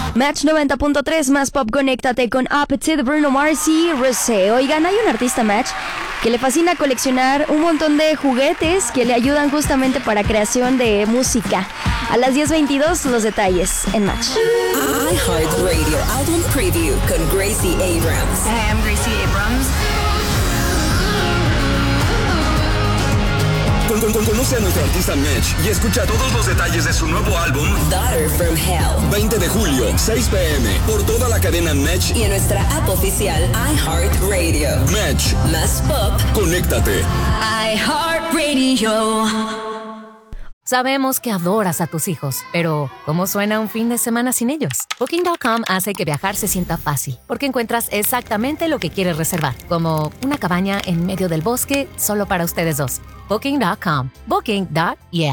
Match 90.3 más pop, conéctate con Appetite de Bruno Mars y Rosé. Oigan, hay un artista Match que le fascina coleccionar un montón de juguetes que le ayudan justamente para creación de música. A las 10:22 los detalles en Match. iHeartRadio Album Preview con Gracie Abrams. Hey, I'm Gracie Abrams. Conoce a nuestro artista Match y escucha todos los detalles de su nuevo álbum Daughter from Hell. 20 de julio, 6 p.m. por toda la cadena Match Y en nuestra app oficial iHeartRadio. Match. Más pop. Conéctate. iHeartRadio. Sabemos que adoras a tus hijos, pero ¿cómo suena un fin de semana sin ellos? Booking.com hace que viajar se sienta fácil, porque encuentras exactamente lo que quieres reservar, como una cabaña en medio del bosque solo para ustedes dos. Booking.com. Booking.yeah.